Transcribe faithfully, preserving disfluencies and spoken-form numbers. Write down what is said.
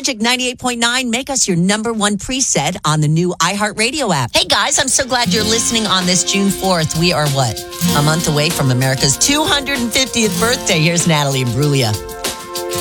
Magic ninety-eight point nine. Make us your number one preset on the new iHeartRadio app. Hey, guys, I'm so glad you're listening on this June fourth. We are, what, a month away from America's two hundred fiftieth birthday. Here's Natalie Imbruglia.